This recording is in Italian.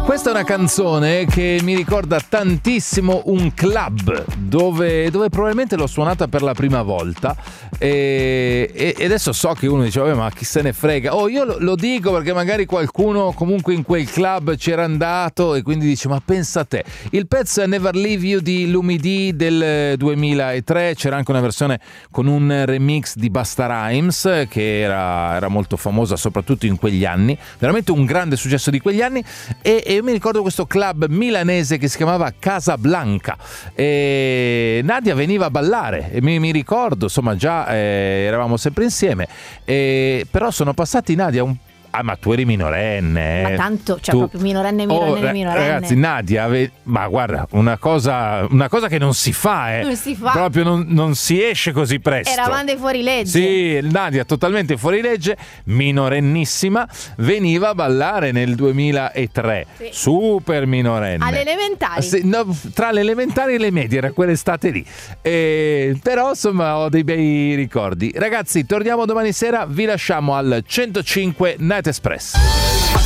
Questa è una canzone che mi ricorda tantissimo un club dove probabilmente l'ho suonata per la prima volta e adesso so che uno dice vabbè, ma chi se ne frega. Io lo dico perché magari qualcuno comunque in quel club c'era andato e quindi dice ma pensa a te. Il pezzo è Never Leave You di Lumidee del 2003, c'era anche una versione con un remix di Busta Rhymes che era molto famosa soprattutto in quegli anni, veramente un grande successo di quegli anni. E io mi ricordo questo club milanese che si chiamava Casablanca e Nadia veniva a ballare e mi ricordo, insomma già eravamo sempre insieme, però sono passati, Nadia, ma tu eri minorenne. Ma tanto, cioè proprio minorenne. Ragazzi, Nadia, ma guarda, una cosa che non si fa, Non si fa. Proprio non si esce così presto. Eravamo dei fuorilegge. Sì, Nadia totalmente fuorilegge, minorennissima, veniva a ballare nel 2003. Sì. Super minorenne. Alle elementari? Sì, no, tra le elementari e le medie, era quell'estate lì. Però insomma ho dei bei ricordi. Ragazzi, torniamo domani sera, vi lasciamo al 105 Night Express.